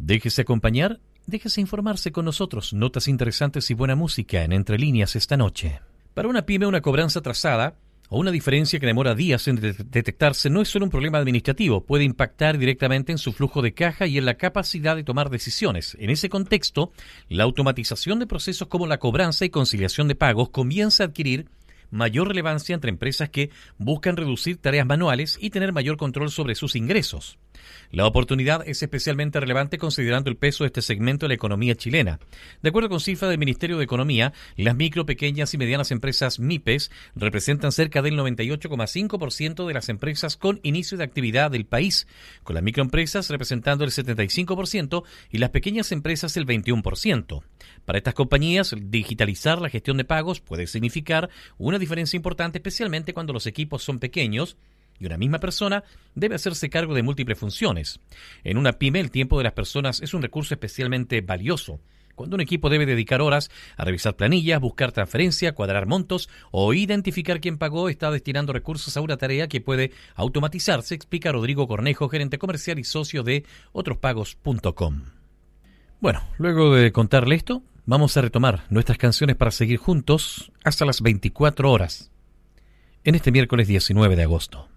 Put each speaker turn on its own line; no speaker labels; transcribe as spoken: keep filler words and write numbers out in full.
Déjese acompañar, déjese informarse con nosotros. Notas interesantes y buena música en Entre Líneas esta noche. Para una pyme, una cobranza atrasada o una diferencia que demora días en de- detectarse no es solo un problema administrativo, puede impactar directamente en su flujo de caja y en la capacidad de tomar decisiones. En ese contexto, la automatización de procesos como la cobranza y conciliación de pagos comienza a adquirir mayor relevancia entre empresas que buscan reducir tareas manuales y tener mayor control sobre sus ingresos. La oportunidad es especialmente relevante considerando el peso de este segmento en la economía chilena. De acuerdo con cifras del Ministerio de Economía, las micro, pequeñas y medianas empresas MIPES representan cerca del noventa y ocho coma cinco por ciento de las empresas con inicio de actividad del país, con las microempresas representando el setenta y cinco por ciento y las pequeñas empresas el veintiuno por ciento. Para estas compañías, digitalizar la gestión de pagos puede significar una diferencia importante, especialmente cuando los equipos son pequeños y una misma persona debe hacerse cargo de múltiples funciones. En una pyme, el tiempo de las personas es un recurso especialmente valioso. Cuando un equipo debe dedicar horas a revisar planillas, buscar transferencia, cuadrar montos o identificar quién pagó, está destinando recursos a una tarea que puede automatizarse, explica Rodrigo Cornejo, gerente comercial y socio de otros pagos punto com. Bueno, luego de contarle esto, vamos a retomar nuestras canciones para seguir juntos hasta las veinticuatro horas en este miércoles diecinueve de agosto.